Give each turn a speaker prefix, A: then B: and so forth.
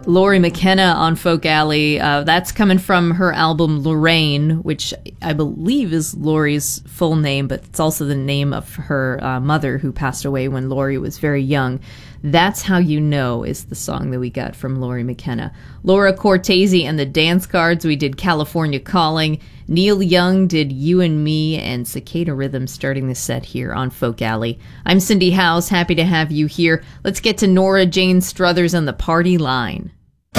A: Lori McKenna on Folk Alley. That's coming from her album Lorraine, which I believe is Lori's full name, but it's also the name of her mother who passed away when Lori was very young. That's How You Know is the song that we got from Lori McKenna. Laura Cortese and the Dance Cards, we did California Calling. Neil Young did You and Me, and Cicada Rhythm starting the set here on Folk Alley. I'm Cindy Howes, happy to have you here. Let's get to Nora Jane Struthers and the Party Line.